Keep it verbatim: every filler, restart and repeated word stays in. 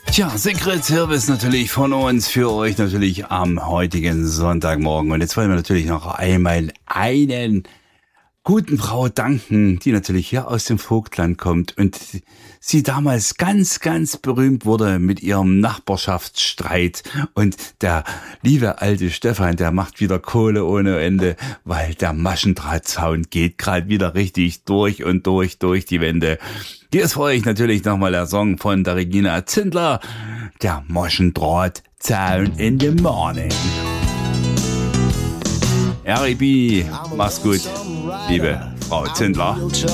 Tja, Secret Service natürlich von uns für euch natürlich am heutigen Sonntagmorgen. Und jetzt wollen wir natürlich noch einmal einen guten Frau danken, die natürlich hier aus dem Vogtland kommt und sie damals ganz, ganz berühmt wurde mit ihrem Nachbarschaftsstreit. Und der liebe alte Stefan, der macht wieder Kohle ohne Ende, weil der Maschendrahtzaun geht gerade wieder richtig durch und durch, durch die Wände. Hier ist für euch natürlich nochmal der Song von der Regina Zindler, der Maschendrahtzaun in the morning. R I B, mach's gut, liebe Frau Zindler.